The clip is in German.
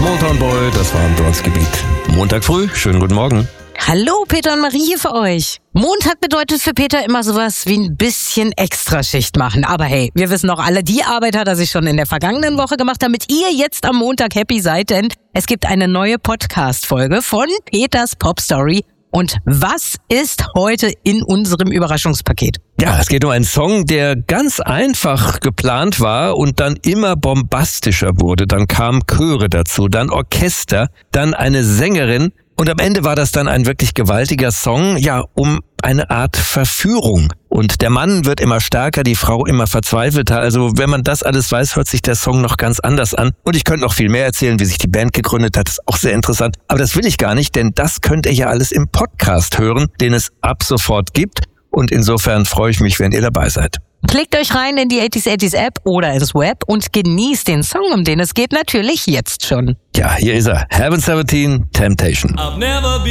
Small Town Boy, das war ein Bronzegebiet. Montag früh, schönen guten Morgen. Hallo, Peter und Marie hier für euch. Montag bedeutet für Peter immer sowas wie ein bisschen Extraschicht machen. Aber hey, wir wissen doch alle, die Arbeit hat er sich schon in der vergangenen Woche gemacht, damit ihr jetzt am Montag happy seid, denn es gibt eine neue Podcast-Folge von Peters Popstory. Und was ist heute in unserem Überraschungspaket? Ja, es geht um einen Song, der ganz einfach geplant war und dann immer bombastischer wurde. Dann kamen Chöre dazu, dann Orchester, dann eine Sängerin. Und am Ende war das dann ein wirklich gewaltiger Song, ja, um eine Art Verführung. Und der Mann wird immer stärker, die Frau immer verzweifelter. Also wenn man das alles weiß, hört sich der Song noch ganz anders an. Und ich könnte noch viel mehr erzählen, wie sich die Band gegründet hat. Das ist auch sehr interessant. Aber das will ich gar nicht, denn das könnt ihr ja alles im Podcast hören, den es ab sofort gibt. Und insofern freue ich mich, wenn ihr dabei seid. Klickt euch rein in die 80s App oder ins Web und genießt den Song, um den es geht, natürlich jetzt schon. Ja, hier ist er. Heaven 17, Temptation.